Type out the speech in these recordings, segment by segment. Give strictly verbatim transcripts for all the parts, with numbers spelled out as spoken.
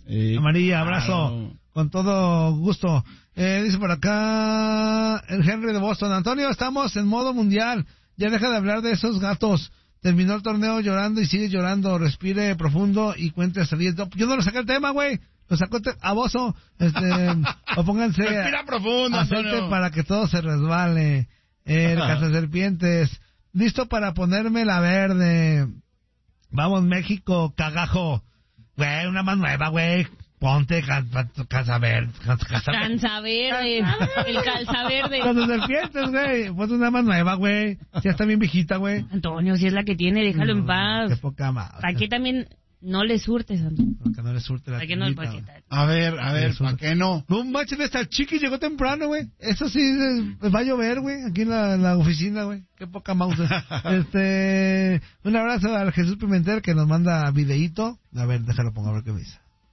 Sí, Amarilla, abrazo. claro. Con todo gusto. Eh, dice por acá el Henry de Boston. Antonio, estamos en modo mundial. Ya deja de hablar de esos gatos. Terminó el torneo llorando y sigue llorando. Respire profundo y cuente hasta diez. Yo no lo saqué el tema, güey. Lo sacó te- a Bozo. Este, o pónganse Respira profundo, aceite Antonio. para que todo se resbale. Eh, el cazaserpientes. Listo para ponerme la verde. Vamos, México, cagajo. Güey, una más nueva, güey. Ponte Calzaverde. Calzaverde. El calzaverde. Cazaserpientes, güey. Ponte una más nueva, güey. Ya está bien viejita, güey. Antonio, si es la que tiene, déjalo en Qué paz. poca más. ¿Para qué también no le surtes, Antonio? Para que no le surte la ¿Para qué no? telita, ¿Para qué güey. tal? A ver, a ver, Eso. ¿para qué no? No manches, esta chiqui llegó temprano, güey. Eso sí, eh, va a llover, güey, aquí en la, en la oficina, güey. Qué poca mouse. este, un abrazo al Jesús Pimentel que nos manda videíto. A ver, déjalo pongo a ver qué me dice.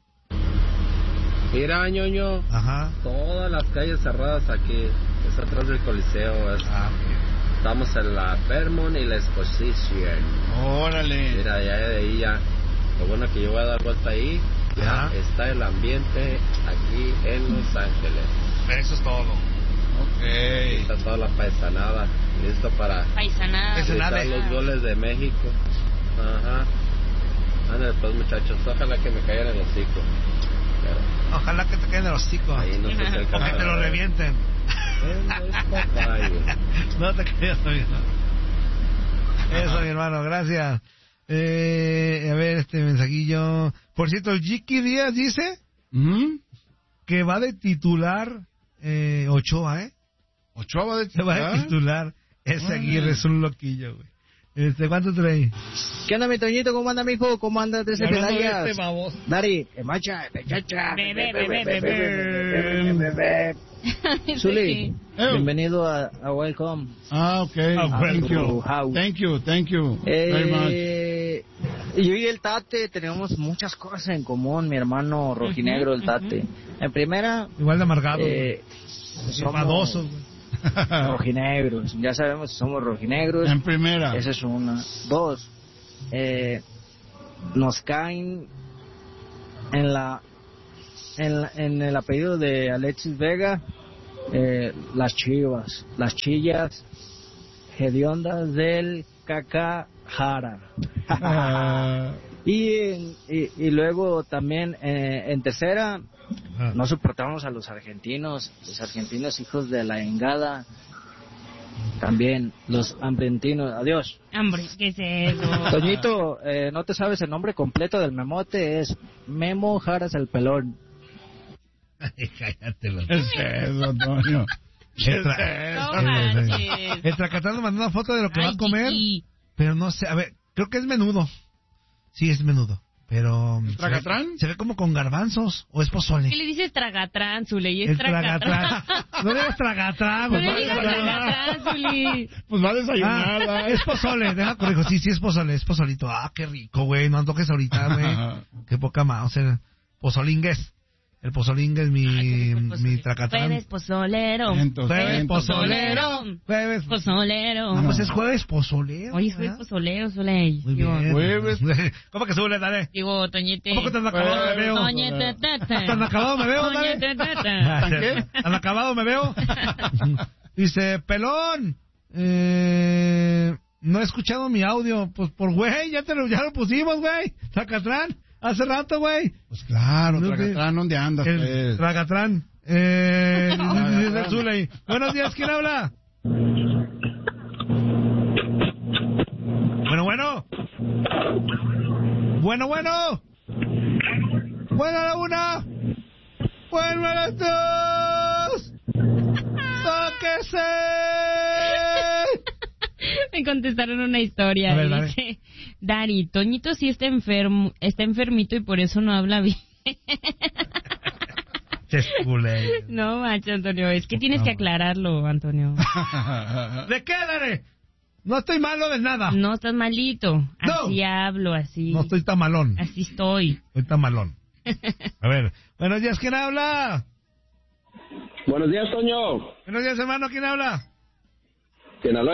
Mira, ñoño, Ajá. todas las calles cerradas aquí, es atrás del Coliseo, es- Ah, estamos en la Fairmont y la Exposition. Órale. Mira, ya de ahí ya, lo bueno que yo voy a dar vuelta ahí, ya Ajá. está el ambiente aquí en Los Ángeles. Eso es todo. Ok. Está toda la paisanada, listo para Paisanada. Paisanada. gritar los goles de México. Ajá. Ándale pues, muchachos, ojalá que me caigan en el hocico. Pero Ojalá que te queden el hocico. ahí no se O que alcanza te lo a ver. revienten. Es papaya. No te creas, mi hermano. Eso, mi hermano, gracias. Eh, a ver, este mensajillo. Por cierto, el Jiki Díaz dice ¿Mm? que va de titular eh, Ochoa, ¿eh? ¿Ochoa va de Se va de titular. Ese Órale. Aguirre es un loquillo, güey. Este, ¿cuánto trae? ¿Qué onda, mi Toñito? ¿Cómo anda, mijo? ¿Cómo andas de ese Hablando de pedallas? este baboso. Dari, eh, macha, pechacha. Bebé, bebé, bebé. bebé. Zuli, Eh. bienvenido a, a Welcome. Ah, ok. Ah, Thank to you. house. Thank you, thank you. Very much. Eh, yo y el Tate tenemos muchas cosas en común, mi hermano rojinegro, el Tate. En primera, Igual de amargado. eh, somos Enfadoso, güey. rojinegros. Ya sabemos que somos rojinegros. En primera. Esa es una. Dos, eh, nos caen en la, en la- en el apellido de Alexis Vega eh, las chivas, las chillas hediondas del Cacajara. Ah, y, en- y, y luego también eh, en tercera, Ah. no soportamos a los argentinos, los argentinos hijos de la engada. También los hambrentinos. Adiós. Hombre, ¿qué es eso? Toñito, eh, no te sabes el nombre completo del memote, es Memo Jaras el Pelón. Ay, cállate, los... ¿Qué es eso, Antonio? ¿Qué es Entra- No eso? manches. El Tracatán nos mandó una foto de lo que va Ay, a comer, Chiqui. pero no sé, a ver, creo que es menudo. Sí, es menudo, pero... ¿El se ve- Tracatrán? Se ve como con garbanzos, o es pozole. ¿Qué le dices tragatrán, Zuli? Es El tragatrán. tragatrán. No le digas tragatrán, No güey. le digas tragatrán, Zuli. Pues va a desayunar. Ah, ¿verdad? es pozole, deja corrijo. Sí, sí es pozole, es pozolito. Ah, qué rico, güey. No antojes ahorita, güey. Qué poca más. O sea, pozolingues. El pozolingues, mi, Ay, qué rico el pozole. mi tracatrán. Jueves pozolero. Vientos, Jueves vientos. pozolero. Jueves. Pozolero. No, pues es jueves pozolero. Hoy es jueves ¿verdad? pozolero, Zuli. Muy Digo, bien. Jueves. ¿Cómo que sube, dale? Digo, Toñete. ¿Cómo que tan acabado me veo? Toñete, tata. ¿Tan acabado me veo, dale? Toñete, tata. ¿Qué? ¿Tan acabado me veo? Dice, pelón. Eh, no he escuchado mi audio. Pues por güey, ya, te lo, ya lo pusimos, güey. Tracatrán. Hace rato, güey. Pues claro, No, Tracatrán, ¿dónde andas? El pues? Tragatrán. Eh, dice el Zuley. Buenos días, ¿quién habla? Bueno, bueno. Bueno, bueno. Bueno a la una. Bueno a las dos. Tóquese. Me contestaron una historia. A ver, dale. Dice, Dari, Toñito sí está enfermo, está enfermito y por eso no habla bien. Che, Zuley. No, macho, Antonio, es que tienes que aclararlo, Antonio. ¿De qué, Dare? No estoy malo de nada. No estás malito. Así No. hablo, así. No estoy tan malón. Así estoy. Estoy tan malón. A ver. Buenos días, ¿quién habla? Buenos días, Toño. Buenos días, hermano, ¿quién habla?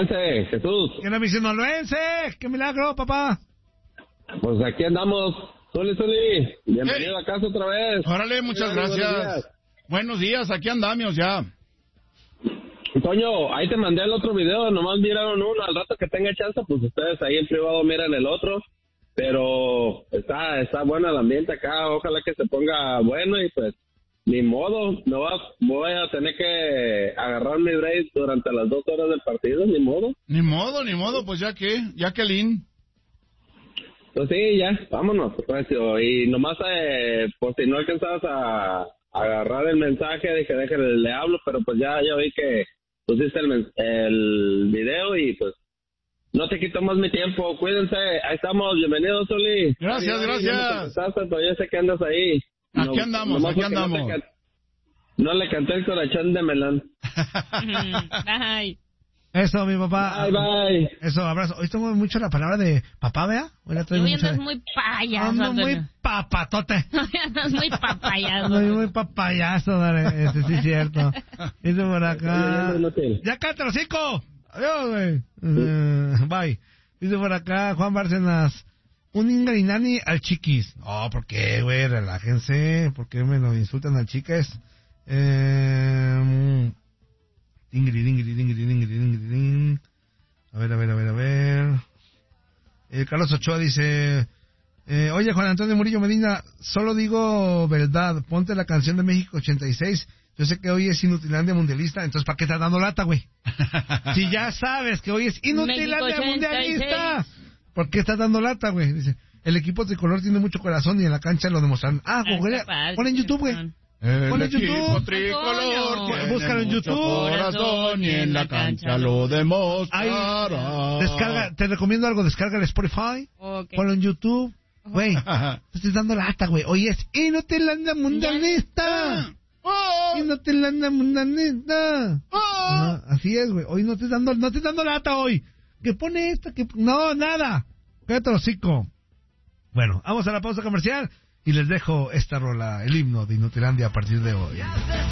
Sinaloense, Jesús. ¿Quién es mi sinaloense? ¡Qué milagro, papá! Pues aquí andamos Zuli, Zuli, bienvenido a casa otra vez. Órale, muchas Buenos gracias. días. Buenos días, aquí andamos ya. Toño, ahí te mandé el otro video, nomás miraron uno, al rato que tenga chance, pues ustedes ahí en privado miran el otro, pero está está bueno el ambiente acá, ojalá que se ponga bueno y pues, ni modo, no va, voy a tener que agarrar mi break durante las dos horas del partido, ni modo. Ni modo, ni modo, pues ya que, ya que Lin. Pues sí, ya, vámonos, pues, y nomás, eh, pues si no alcanzabas a, a agarrar el mensaje, dije, déjale, le hablo, pero pues ya, ya vi que pusiste el, men- el video y pues no te quito más mi tiempo, cuídense, ahí estamos, bienvenidos, Zuli. Gracias, Ay, gracias. No me contestaste, pero yo sé que andas ahí. Aquí andamos, nomás aquí porque no te andamos. can- No le canté el corazón de melón. Bye. Eso, mi papá. Bye, bye. Eso, abrazo. Hoy tengo mucho la palabra de papá, ¿vea? Hoy la traigo Hoy mucho andas de- muy payaso, Ando muy Antonio. papatote. Hoy andas muy papayaso. Ando muy papayazo, dale. Este sí es cierto. Dice por acá. Oye, ya no te- ¡Ya cállate, hocico! Adiós, güey. Eh, bye. Dice por acá Juan Bárcenas. Un ingarinani al chiquis. Oh, ¿por qué, güey? Relájense. ¿Por qué me lo insultan al chiques? Eh... Dingri, dingri, dingri, dingri, dingri, ding. A ver, a ver, a ver, a ver. Eh, Carlos Ochoa dice... Eh, Oye, Juan Antonio Murillo Medina, solo digo verdad. Ponte la canción de México ochenta y seis. Yo sé que hoy es Inutilandia Mundialista, entonces ¿para qué estás dando lata, güey? Si ya sabes que hoy es Inutilandia México Mundialista, ochenta y seis. ¿por qué estás dando lata, güey? Dice, el equipo tricolor tiene mucho corazón y en la cancha lo demostraron. Ah, Ah, Google, está padre, pon en YouTube, güey. corazón. El Ponle equipo YouTube. tricolor Antonio. tiene Búscalo en mucho YouTube. corazón y en la cancha lo Ay, demostrará. descarga, te recomiendo algo, descarga el Spotify, Ok. ponlo en YouTube. Güey, te estoy dando lata, güey. Hoy es Inutilandia Mundialista. ¡Oh! Inutilandia Mundialista. ¡Oh! Ajá, así es, güey. Hoy no te dando, no te dando lata hoy. Que pone esto, que no, nada. Cállate el hocico. Bueno, vamos a la pausa comercial y les dejo esta rola, el himno de Inutilandia a partir de hoy.